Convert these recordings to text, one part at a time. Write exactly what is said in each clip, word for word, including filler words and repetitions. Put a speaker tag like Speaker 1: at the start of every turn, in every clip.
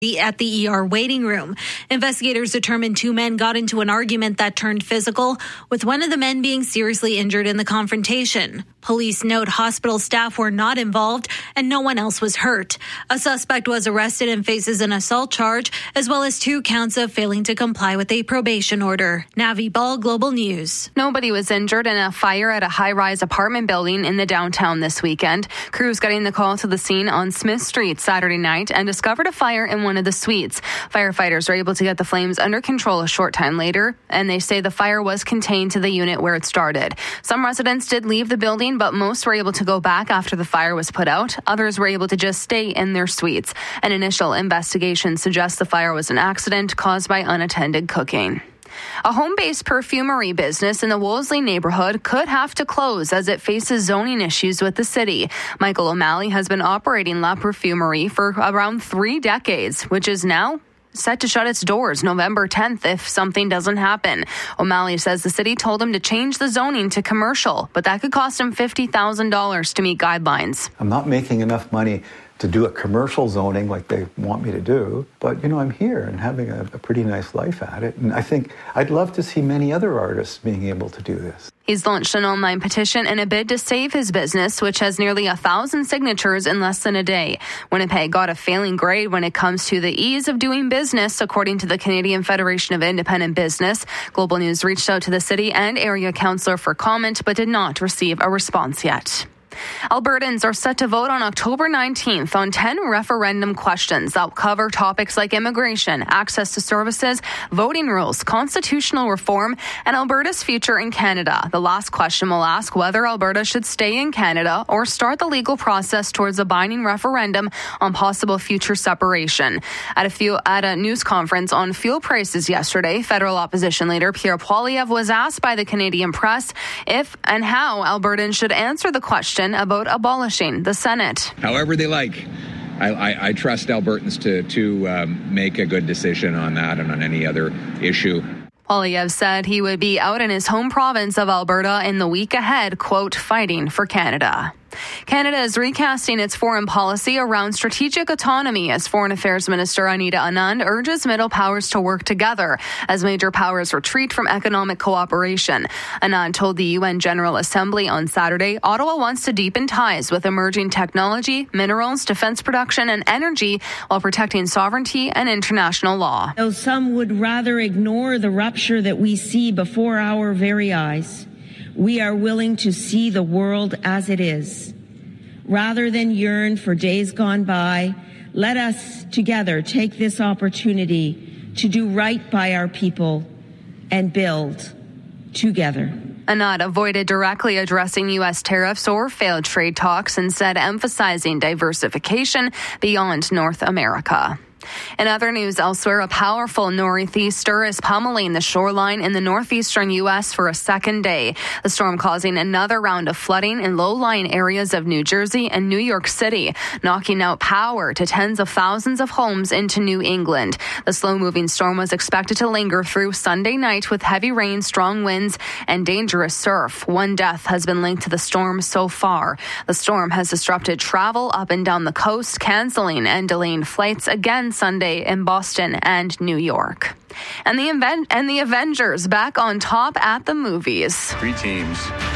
Speaker 1: at the E R waiting room. Investigators determined two men got into an argument that turned physical, with one of the men being seriously injured in the confrontation. Police note hospital staff were not involved and no one else was hurt. A suspect was arrested and faces an assault charge, as well as two counts of failing to comply with a probation order. Navi Ball, Global News.
Speaker 2: Nobody was injured in a fire at a high-rise apartment building in the downtown this weekend. Crews getting the call to the scene on Smith Street Saturday night and discovered a fire in one of the suites. Firefighters were able to get the flames under control a short time later, and they say the fire was contained to the unit where it started. Some residents did leave the building, but most were able to go back after the fire was put out. Others were able to just stay in their suites. An initial investigation suggests the fire was an accident caused by unattended cooking. A home-based perfumery business in the Wolseley neighborhood could have to close as it faces zoning issues with the city. Michael O'Malley has been operating La Perfumerie for around three decades, which is now set to shut its doors November tenth if something doesn't happen. O'Malley says the city told him to change the zoning to commercial, but that could cost him fifty thousand dollars to meet guidelines.
Speaker 3: I'm not making enough money to do a commercial zoning like they want me to do, but you know, I'm here and having a, a pretty nice life at it. And I think I'd love to see many other artists being able to do this.
Speaker 2: He's launched an online petition in a bid to save his business, which has nearly a thousand signatures in less than a day. Winnipeg got a failing grade when it comes to the ease of doing business, according to the Canadian Federation of Independent Business. Global News reached out to the city and area councillor for comment, but did not receive a response yet. Albertans are set to vote on October nineteenth on ten referendum questions that will cover topics like immigration, access to services, voting rules, constitutional reform, and Alberta's future in Canada. The last question will ask whether Alberta should stay in Canada or start the legal process towards a binding referendum on possible future separation. At a, few, at a news conference on fuel prices yesterday, federal opposition leader Pierre Poilievre was asked by the Canadian press if and how Albertans should answer the question about abolishing the Senate.
Speaker 4: However they like. I, I, I trust Albertans to, to um, make a good decision on that and on any other issue.
Speaker 2: Poilievre said he would be out in his home province of Alberta in the week ahead, quote, fighting for Canada. Canada is recasting its foreign policy around strategic autonomy as Foreign Affairs Minister Anita Anand urges middle powers to work together as major powers retreat from economic cooperation. Anand told the U N General Assembly on Saturday Ottawa wants to deepen ties with emerging technology, minerals, defense production, and energy while protecting sovereignty and international law.
Speaker 5: Though some would rather ignore the rupture that we see before our very eyes, we are willing to see the world as it is. Rather than yearn for days gone by, let us together take this opportunity to do right by our people and build together.
Speaker 2: Anand avoided directly addressing U S tariffs or failed trade talks, instead emphasizing diversification beyond North America. In other news elsewhere, a powerful northeaster is pummeling the shoreline in the northeastern U S for a second day. The storm causing another round of flooding in low-lying areas of New Jersey and New York City, knocking out power to tens of thousands of homes into New England. The slow-moving storm was expected to linger through Sunday night with heavy rain, strong winds, and dangerous surf. One death has been linked to the storm so far. The storm has disrupted travel up and down the coast, canceling and delaying flights again Sunday in Boston and New York. And the event and the Avengers back on top at the movies.
Speaker 6: Three teams,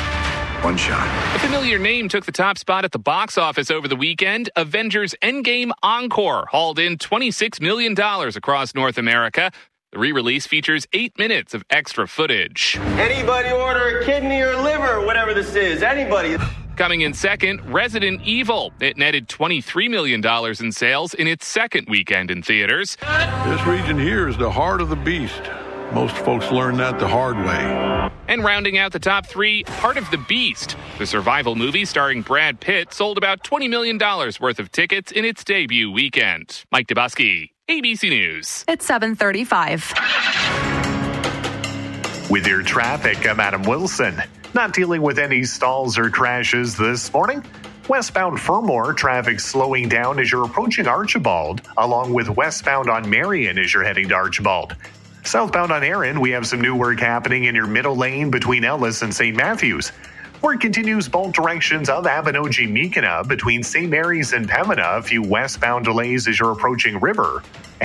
Speaker 6: one shot.
Speaker 7: A familiar name took the top spot at the box office over the weekend. Avengers Endgame Encore hauled in twenty-six million dollars across North America. The re-release features eight minutes of extra footage.
Speaker 8: Anybody order a kidney or liver, whatever this is? Anybody?
Speaker 7: Coming in second, Resident Evil. It netted twenty-three million dollars in sales in its second weekend in theaters.
Speaker 6: This region here is the heart of the beast. Most folks learn that the hard way.
Speaker 7: And rounding out the top three, Heart of the Beast. The survival movie starring Brad Pitt sold about twenty million dollars worth of tickets in its debut weekend. Mike Dubusky, A B C News.
Speaker 2: It's seven thirty-five.
Speaker 9: With your traffic, I'm Adam Wilson. Not dealing with any stalls or crashes this morning. Westbound Fermor, traffic slowing down as you're approaching Archibald, along with westbound on Marion as you're heading to Archibald. Southbound on Erin, we have some new work happening in your middle lane between Ellis and Saint Matthews. Work continues both directions of Abinogi-Mekina between Saint Mary's and Pembina. A few westbound delays as you're approaching River.